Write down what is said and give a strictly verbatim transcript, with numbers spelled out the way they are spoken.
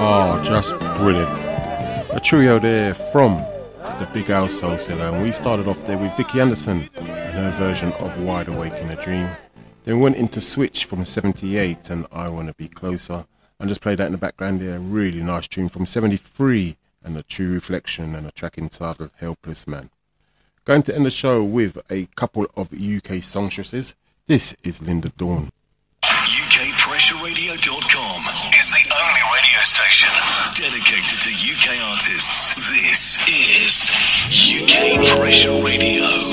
Oh, just brilliant. A trio there from the Big Al Soul Singer, and we started off there with Vicky Anderson and her version of Wide Awake in a Dream. Then we went into Switch from seventy-eight and I Wanna Be Closer, and just played that in the background there. A really nice tune from seventy-three and A True Reflection and a track entitled Helpless Man. Going to end the show with a couple of U K songstresses. This is Linda Dawn. U K Pressure Radio dot com is the only radio station dedicated to U K artists. This is U K Pressure Radio.